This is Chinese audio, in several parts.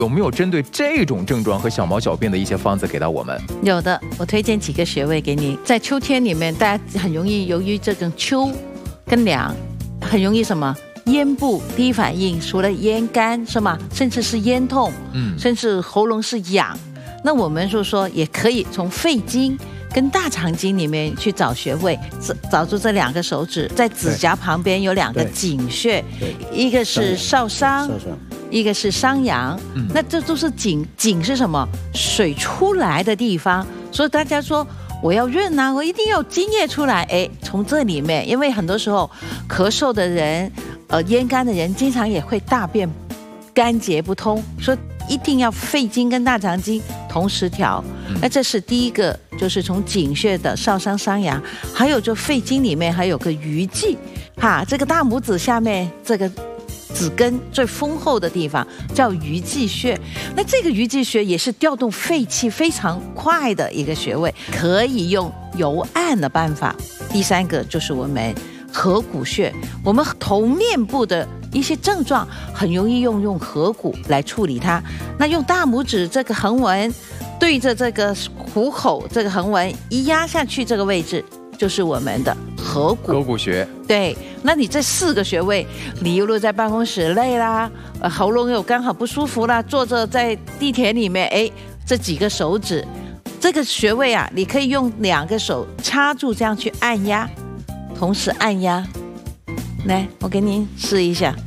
有没有针对这种症状和小毛小病的一些方子给到我们？ 有的，我推荐几个穴位给你。在秋天里面，大家很容易由于这种秋跟凉，很容易什么咽部第一反应，除了咽干是吗？甚至是咽痛，甚至喉咙是痒。那我们就说也可以从肺经跟大肠经里面去找穴位，找出这2个手指，在指甲旁边有2个井穴，一个是少商，一个是商阳。那这都是井是什么？水出来的地方。所以大家说我要润啊，我一定要津液出来。哎，从这里面，因为很多时候咳嗽的人，咽干的人，经常也会大便干结不通，所以一定要肺经跟大肠经同时调。那这是第一个，就是从井穴的少商商阳。还有就肺经里面还有个鱼际，这个大拇指下面这个指根最丰厚的地方叫鱼际穴。那这个鱼际穴也是调动肺气非常快的一个穴位，可以用油按的办法。第3个就是我们合谷穴，我们头面部的一些症状很容易用合谷来处理它。那用大拇指这个横纹对着这个虎口这个横纹一压下去，这个位置就是我们的合谷穴。 对，那你这4个穴位，你一路在办公室累啦，喉咙又刚好不舒服啦，坐着在地铁里面，哎，这几个手指，这个穴位啊，你可以用2个手掐住，这样去按压，同时按压。来，我给您试一下，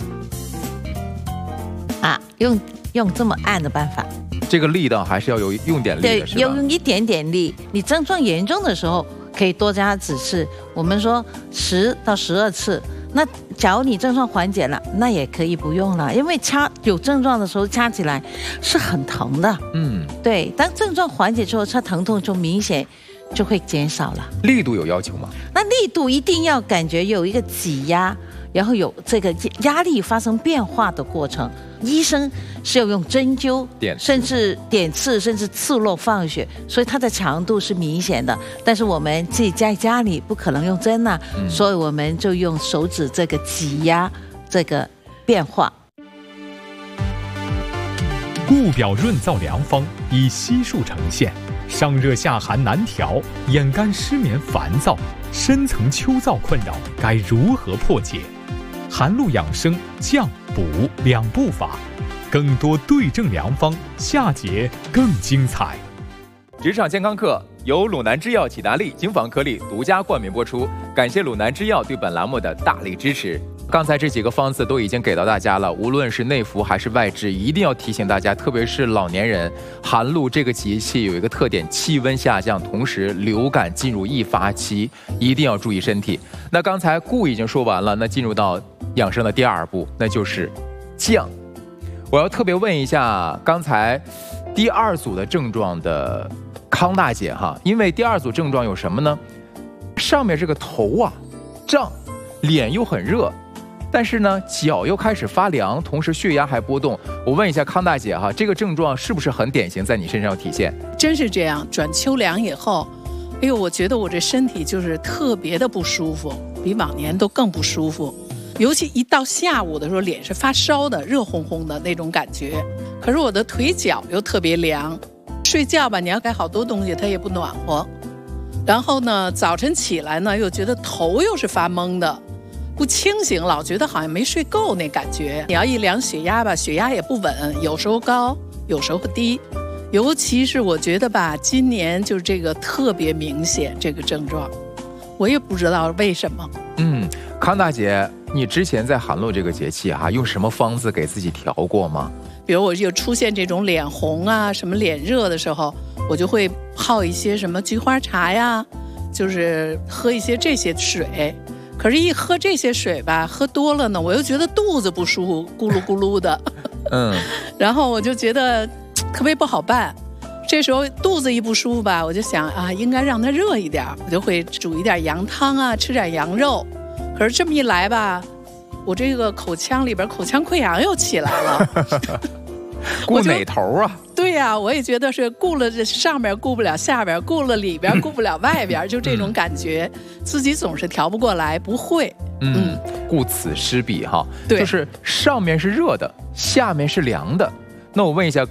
用这么按的办法。 这个力道还是要用点力的， 对，要用一点点力。你症状严重的时候，可以多加几次，我们说10到12次。那假如你症状缓解了，那也可以不用了，因为有症状的时候掐起来是很疼的。对，当症状缓解之后，它疼痛就明显就会减少了。 力度有要求吗？ 那力度一定要感觉有一个挤压，然后有这个压力发生变化的过程。医生是要用针灸，甚至点刺，甚至刺络放血，所以它的强度是明显的。但是我们自己在家里不可能用针啊，所以我们就用手指这个挤压这个变化。 固表润燥良方以悉数呈现，上热下寒难调，眼干失眠烦躁，深层秋燥困扰该如何破解？寒露养生降补2步法，更多对症良方，下节更精彩。 职场健康课由鲁南制药启达利金纺颗粒独家冠名播出，感谢鲁南制药对本栏目的大力支持。刚才这几个方子都已经给到大家了，无论是内服还是外治，一定要提醒大家，特别是老年人，寒露这个节气有一个特点，气温下降，同时流感进入易发期，一定要注意身体。那刚才顾已经说完了，那进入到养生的第2步，那就是降。我要特别问一下刚才第2组的症状的康大姐哈，因为第2组症状有什么呢？上面这个头啊胀，脸又很热，但是呢脚又开始发凉，同时血压还波动。我问一下康大姐哈，这个症状是不是很典型，在你身上体现？ 真是这样，转秋凉以后，哎呦，我觉得我这身体就是特别的不舒服，比往年都更不舒服。尤其一到下午的时候，脸是发烧的，热烘烘的那种感觉。可是我的腿脚又特别凉，睡觉吧，你要盖好多东西，它也不暖和。然后呢，早晨起来呢，又觉得头又是发懵的，不清醒，老觉得好像没睡够那感觉。你要一量血压吧，血压也不稳，有时候高，有时候低。尤其是我觉得吧，今年就是这个特别明显，这个症状，我也不知道为什么。 康大姐，你之前在寒露这个节气啊，用什么方子给自己调过吗？ 比如我就出现这种脸红啊，什么脸热的时候，我就会泡一些什么菊花茶呀，就是喝一些这些水。可是，一喝这些水吧，喝多了呢，我又觉得肚子不舒服，咕噜咕噜的。然后我就觉得特别不好办。这时候肚子一不舒服吧，我就想啊，应该让它热一点，我就会煮一点羊汤啊，吃点羊肉。可是这么一来吧，我这个口腔里边口腔溃疡又起来了。 顾哪头啊？ 对呀，我也觉得是顾了这上边顾不了下边，顾了里边顾不了外边，就这种感觉，自己总是调不过来，不会。 顾此失彼哈， 对， 就是上面是热的，下面是凉的。那我问一下